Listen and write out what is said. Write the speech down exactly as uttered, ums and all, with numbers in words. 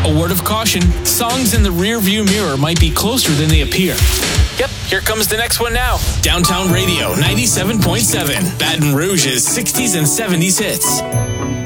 A word of caution, songs in the rear view mirror might be closer than they appear. Yep, here comes the next one now. Downtown Radio ninety-seven point seven, Baton Rouge's sixties and seventies hits.